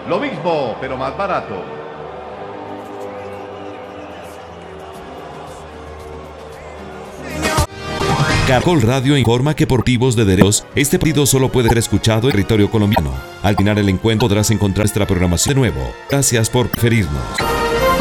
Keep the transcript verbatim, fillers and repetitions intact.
Lo mismo, pero más barato. Caracol Radio informa que por motivos de derechos, este partido solo puede ser escuchado en territorio colombiano. Al final el encuentro podrás encontrar nuestra programación de nuevo. Gracias por preferirnos.